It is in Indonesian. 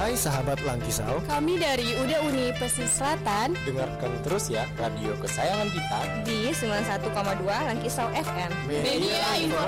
Hai sahabat Langkisau, kami dari UDA Uni Pesisir Selatan. dengarkan terus ya radio kesayangan kita Di 91,2 Langkisau FM. Media Informasi.